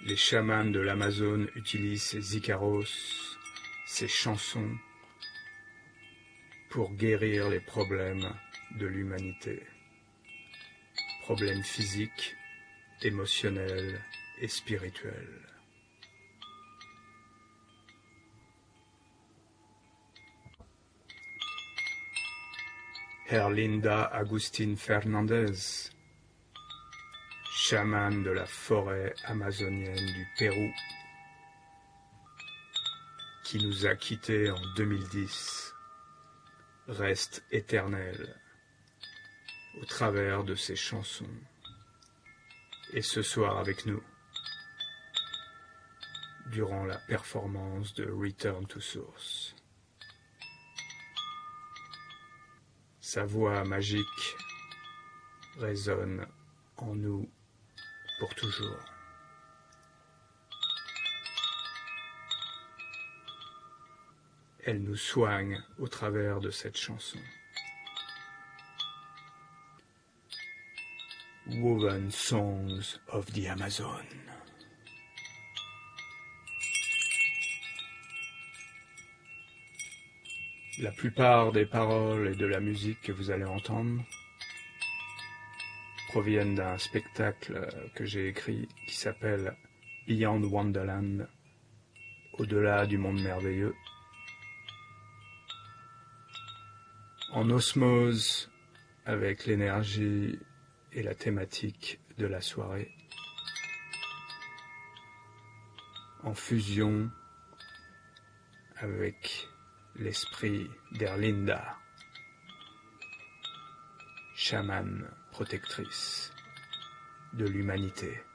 Les chamans de l'Amazone utilisent ces Icaros, ces chansons, pour guérir les problèmes de l'humanité. Problèmes physiques, émotionnels et spirituels. Herlinda Agustín Fernández, chamane de la forêt amazonienne du Pérou, qui nous a quittés en 2010, reste éternelle au travers de ses chansons, et ce soir avec nous, durant la performance de Return to Source. Sa voix magique résonne en nous pour toujours. Elle nous soigne au travers de cette chanson. Woven Songs of the Amazon. La plupart des paroles et de la musique que vous allez entendre proviennent d'un spectacle que j'ai écrit qui s'appelle Beyond Wonderland, au-delà du monde merveilleux, en osmose avec l'énergie et la thématique de la soirée, en fusion avec l'esprit d'Herlinda, chamane protectrice de l'humanité.